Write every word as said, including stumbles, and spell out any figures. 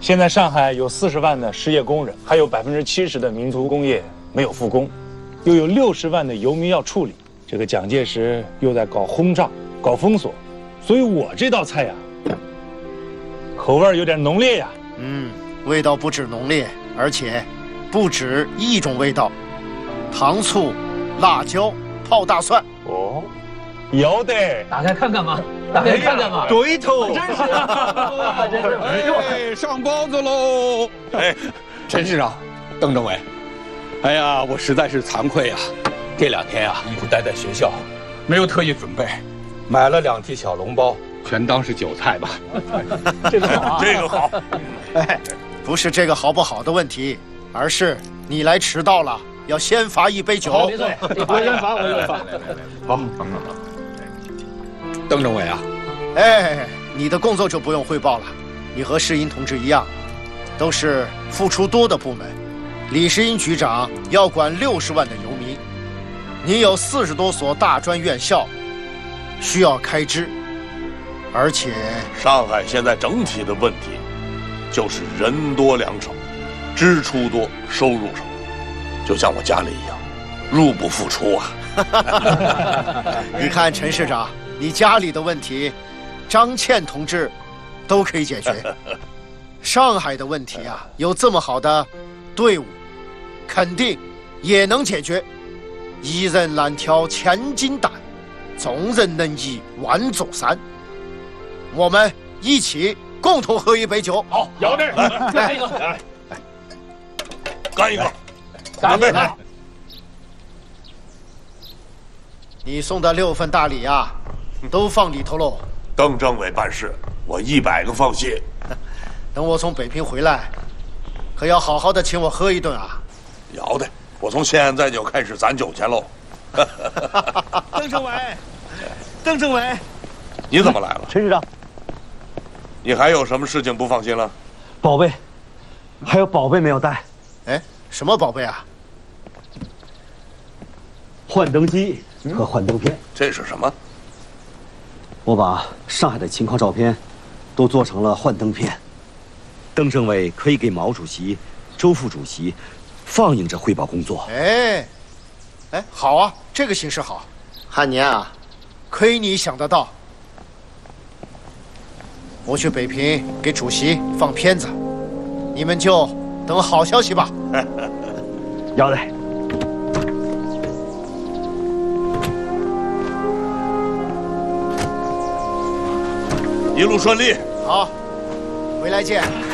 现在上海有四十万的失业工人，还有百分之七十的民族工业没有复工，又有六十万的游民要处理。这个蒋介石又在搞轰炸、搞封锁，所以我这道菜呀，口味有点浓烈呀。 嗯，味道不止浓烈，而且不止一种味道，糖醋、辣椒、泡大蒜。 哦，有的。 打开看看嘛，打开看看嘛。 对头， 真是啊，真是。 哎，上包子喽！哎，陈市长，邓政委，哎呀，我实在是惭愧啊。这两天啊，我待在学校，没有特意准备，买了两屉小笼包，全当是韭菜吧。 这个好啊， 这个好。 哎，不是这个好不好的问题，而是你来迟到了，要先罚一杯酒。 没错，我先罚，我先罚。 好，邓政委啊， 哎，你的工作就不用汇报了，你和世英同志一样，都是付出多的部门。李世英局长要管六十万的游民。你有四十多所大专院校需要开支，而且上海现在整体的问题就是人多粮少，支出多收入少，就像我家里一样，入不敷出啊。 你看陈市长，你家里的问题，张倩同志都可以解决。上海的问题啊，有这么好的队伍，肯定也能解决。一人难挑千斤担，众人能移万座山。我们一起共同喝一杯酒。 好，有的， 来一个， 来，干一个， 干杯！来， 你送的六份大礼啊，都放里头喽。 邓政委办事，我一百个放心。 等我从北平回来，可要好好的请我喝一顿啊。 要的。我从现在就开始攒酒钱喽。 邓政委，邓政委， 你怎么来了？ 陈市长， 你还有什么事情不放心了？ 宝贝，还有宝贝没有带。 哎，什么宝贝啊？ 幻灯机和幻灯片。 这是什么？ 我把上海的情况照片都做成了幻灯片，邓政委可以给毛主席、周副主席放映着汇报工作。 哎，哎，好啊，这个形式好。汉年啊，亏你想得到。我去北平给主席放片子，你们就等好消息吧。 要得。 一路顺利。 好，回来见。